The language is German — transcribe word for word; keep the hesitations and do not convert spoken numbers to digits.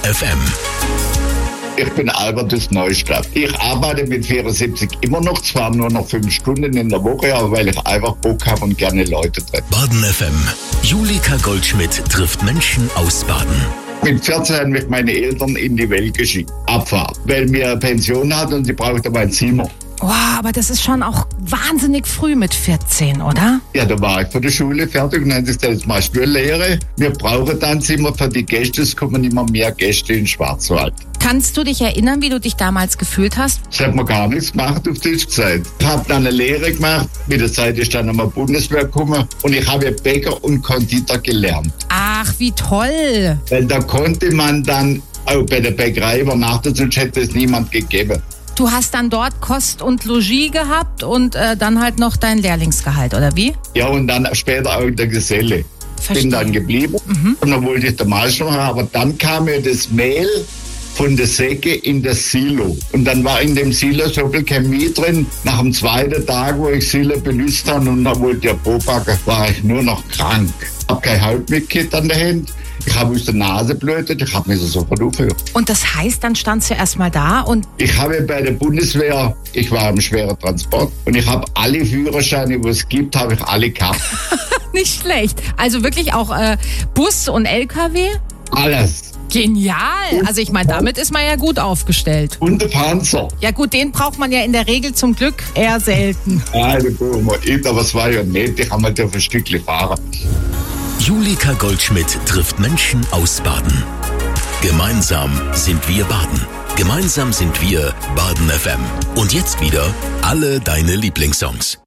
F M. Ich bin Albertus Neustadt. Ich arbeite mit vierundsiebzig immer noch, zwar nur noch fünf Stunden in der Woche, aber weil ich einfach Bock habe und gerne Leute treffe. Baden F M. Julika Goldschmidt trifft Menschen aus Baden. Mit vierzehn haben mich meine Eltern in die Welt geschickt. Abfahrt. Weil mir Pension hat und sie brauchte mein Zimmer. Wow, aber das ist schon auch wahnsinnig früh mit vierzehn, oder? Ja, da war ich von der Schule fertig und dann habe ich gesagt, jetzt mach ich Lehre. Wir brauchen dann Zimmer für die Gäste, es kommen immer mehr Gäste in Schwarzwald. Kannst du dich erinnern, wie du dich damals gefühlt hast? Das hat mir gar nichts gemacht, auf Deutsch gesagt. Ich habe dann eine Lehre gemacht, mit der Zeit ist dann nochmal Bundeswehr gekommen und ich habe Bäcker und Konditor gelernt. Ach, wie toll! Weil da konnte man dann auch bei der Bäckerei übernachten, sonst hätte es niemand gegeben. Du hast dann dort Kost und Logis gehabt und äh, dann halt noch dein Lehrlingsgehalt, oder wie? Ja, und dann später auch in der Geselle. Verstehe. Bin dann geblieben mhm. und dann wollte ich der Meister machen, aber dann kam mir das Mehl von der Säcke in das Silo. Und dann war in dem Silo so viel Chemie drin. Nach dem zweiten Tag, wo ich Silo benutzt habe und dann wollte ich Propacken, war ich nur noch krank. Ich habe kein Haut mitgekriegt an der Hand. Ich habe aus der Nase blutet, ich habe mich sofort aufgehört. Und das heißt, dann standst du erst mal da und... Ich habe bei der Bundeswehr, ich war im schweren Transport und ich habe alle Führerscheine, die es gibt, habe ich alle gehabt. Nicht schlecht. Also wirklich auch äh, Bus und L K W? Alles. Genial. Also ich meine, damit ist man ja gut aufgestellt. Und der Panzer. Ja gut, den braucht man ja in der Regel zum Glück eher selten. Ja, den brauchen wir nicht, aber es war ja nett, ich habe mal auf ein Stückchen fahren. Julika Goldschmidt trifft Menschen aus Baden. Gemeinsam sind wir Baden. Gemeinsam sind wir Baden F M. Und jetzt wieder alle deine Lieblingssongs.